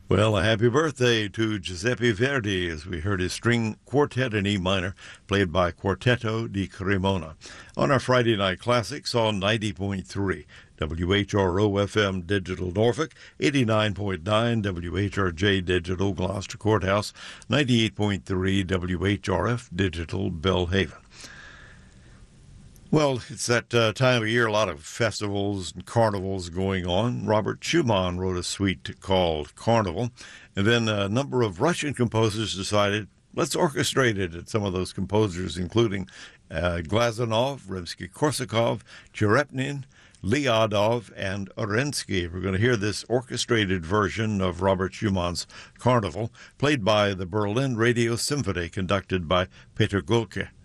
Well, a happy birthday to Giuseppe Verdi as we heard his string quartet in E minor, played by Quartetto di Cremona. On our Friday Night Classics on 90.3 WHRO FM Digital Norfolk, 89.9 WHRJ Digital Gloucester Courthouse, 98.3 WHRF Digital Bellhaven. Well, it's that time of year, a lot of festivals and carnivals going on. Robert Schumann wrote a suite called Carnival, and then a number of Russian composers decided, let's orchestrate it. And some of those composers, including Glazunov, Rimsky-Korsakov, Cherepnin, Lyadov, and Orensky. We're going to hear this orchestrated version of Robert Schumann's Carnival, played by the Berlin Radio Symphony, conducted by Peter Gulke.